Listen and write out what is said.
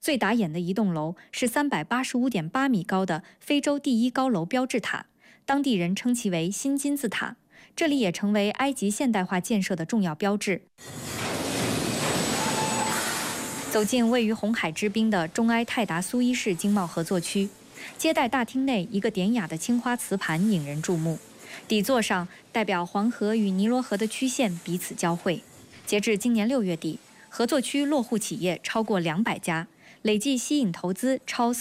最打眼的一栋楼是385.8米高的非洲第一高楼标志塔，当地人称其为新金字塔。这里也成为埃及现代化建设的重要标志。走进位于红海之滨的中埃泰达苏伊士经贸合作区，接待大厅内一个典雅的青花瓷盘引人注目，底座上代表黄河与尼罗河的曲线彼此交汇。截至今年6月底，合作区落户企业超过200家，累计吸引投资超